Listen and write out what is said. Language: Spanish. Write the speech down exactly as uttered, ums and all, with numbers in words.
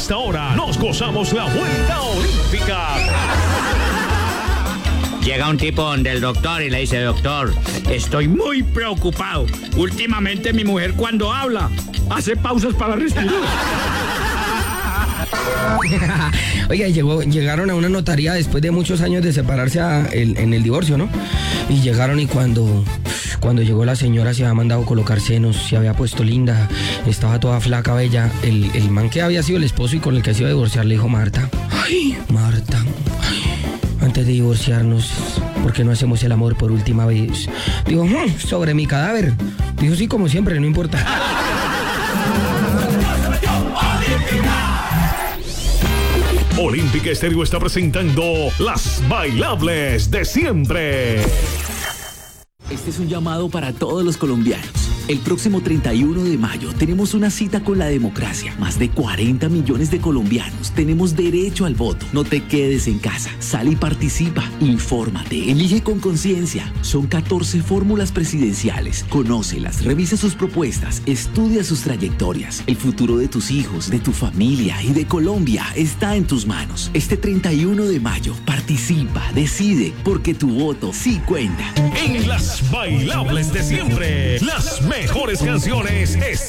esta hora nos gozamos la vuelta olímpica. Llega un tipo donde el doctor y le dice: doctor, estoy muy preocupado. Últimamente mi mujer cuando habla hace pausas para respirar. Oiga, llegó, llegaron a una notaría después de muchos años de separarse a el, en el divorcio, ¿no? Y llegaron y cuando, cuando llegó la señora se había mandado colocar senos, se había puesto linda, estaba toda flaca, bella. El, el man que había sido el esposo y con el que se iba a divorciar le dijo: Marta, ay, Marta, ay, antes de divorciarnos, ¿por qué no hacemos el amor por última vez? Dijo: mmm, sobre mi cadáver. Dijo: sí, como siempre, no importa. Olímpica Estéreo está presentando las bailables de siempre. Este es un llamado para todos los colombianos. El próximo treinta y uno de mayo tenemos una cita con la democracia. Más de cuarenta millones de colombianos tenemos derecho al voto. No te quedes en casa. Sal y participa. Infórmate. Elige con conciencia. Son catorce fórmulas presidenciales. Conócelas, revisa sus propuestas, estudia sus trayectorias. El futuro de tus hijos, de tu familia y de Colombia está en tus manos. Este treinta y uno de mayo, participa, decide, porque tu voto sí cuenta. En las bailables de siempre, las mejores canciones.